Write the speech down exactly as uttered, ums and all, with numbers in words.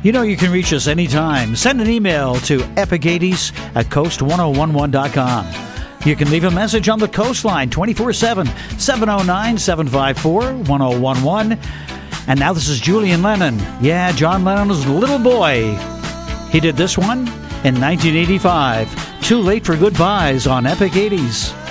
You know you can reach us anytime. Send an email to epic eighties at coast ten eleven dot com. You can leave a message on the Coastline twenty-four seven, seven oh nine, seven five four, one oh one one. And now this is Julian Lennon. Yeah, John Lennon's little boy. He did this one in nineteen eighty-five. Too Late for Goodbyes on Epic eighties.